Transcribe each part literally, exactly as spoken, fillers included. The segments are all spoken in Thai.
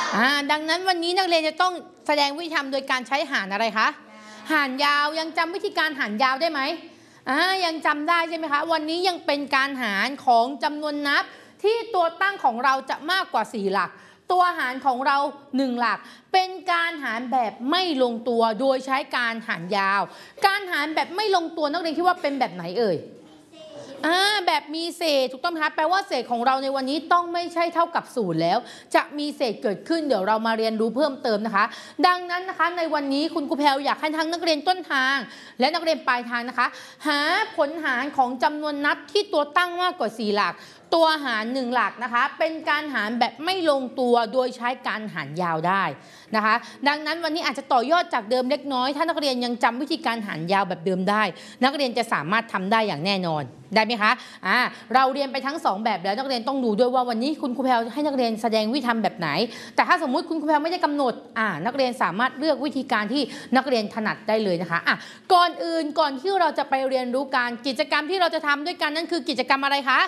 อ่าดังนั้นวันนี้นักเรียนจะต้องแสดงวิธีทำโดยการใช้หารอะไรคะหารยาวยังจำวิธีการหารยาวได้ไหมอ่ายังจำได้ใช่ไหมคะวันนี้ยังเป็นการหารของจำนวนนับที่ตัวตั้งของเราจะมากกว่าสี่หลักตัวหารของเราหนึ่งหลักเป็นการหารแบบไม่ลงตัวโดยใช้การหารยาวการหารแบบไม่ลงตัวนักเรียนคิดว่าเป็นแบบไหนเอ่ยอ่าแบบมีเศษถูกต้องไหมคะแปลว่าเศษของเราในวันนี้ต้องไม่ใช่เท่ากับศูนย์แล้วจะมีเศษเกิดขึ้นเดี๋ยวเรามาเรียนรู้เพิ่มเติมนะคะดังนั้นนะคะในวันนี้คุณครูแพรวอยากให้ทั้งนักเรียนต้นทางและนักเรียนปลายทางนะคะหาผลหารของจำนวนนับที่ตัวตั้งมากกว่าสี่หลักตัวหารหนึ่งหลักนะคะเป็นการหารแบบไม่ลงตัวโดยใช้การหารยาวได้นะคะดังนั้นวันนี้อาจจะต่อยอดจากเดิมเล็กน้อยถ้านักเรียนยังจำวิธีการหารยาวแบบเดิมได้นักเรียนจะสามารถทำได้อย่างแน่นอนได้ไหมคะอ่าเราเรียนไปทั้งสองแบบแล้วนักเรียนต้องดูด้วยว่าวันนี้คุณครูแพรวให้นักเรียนแสดงวิธีทำแบบไหนแต่ถ้าสมมุติคุณครูแพรวไม่ได้กำหนดอ่านักเรียนสามารถเลือกวิธีการที่นักเรียนถนัดได้เลยนะคะอ่ะก่อนอื่นก่อนที่เราจะไปเรียนรู้การกิจกรรมที่เราจะทำด้วยกันนั่นคือกิจกรรมอะไรคะ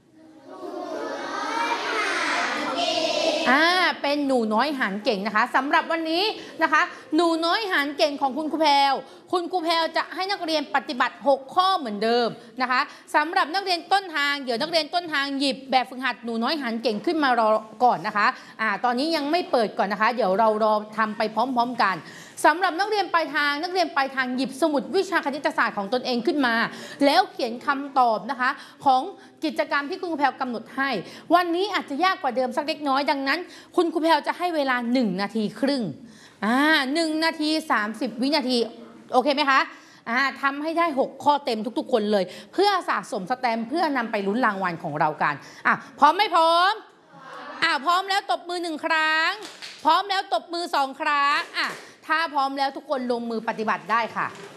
อ่าเป็นหนูน้อยหารเก่งนะคะสำหรับวันนี้นะคะหนูน้อยหารเก่งของคุณครูแพรวคุณครูแพรวจะให้นักเรียนปฏิบัติหกข้อเหมือนเดิมนะคะสำหรับนักเรียนต้นทางเดี๋ยวนักเรียนต้นทางหยิบแบบฝึกหัดหนูน้อยหารเก่งขึ้นมารอก่อนนะคะอ่าตอนนี้ยังไม่เปิดก่อนนะคะเดี๋ยวเรารอทำไปพร้อมๆกันสำหรับนักเรียนปลายทางนักเรียนปลายทางหยิบสมุดวิชาคณิตศาสตร์ของตนเองขึ้นมาแล้วเขียนคำตอบนะคะของกิจกรรมที่คุณครูแพรวกำหนดให้วันนี้อาจจะยากกว่าเดิมสักเล็กน้อยดังนั้นคุณครูแพรวจะให้เวลาหนึ่งนาทีครึ่งอ่าหนึ่งนาทีสามสิบวินาทีโอเคไหมคะอ่าทำให้ได้หกข้อเต็มทุกๆคนเลยเพื่อสะสมสแตมป์เพื่อนำไปลุ้นรางวัลของเรากันอ่ะพร้อมไม่พร้อมอ่าพร้อมแล้วตบมือหนึ่งครั้งพร้อมแล้วตบมือสองครั้งอ่ะถ้าพร้อมแล้วทุกคนลงมือปฏิบัติได้ค่ะ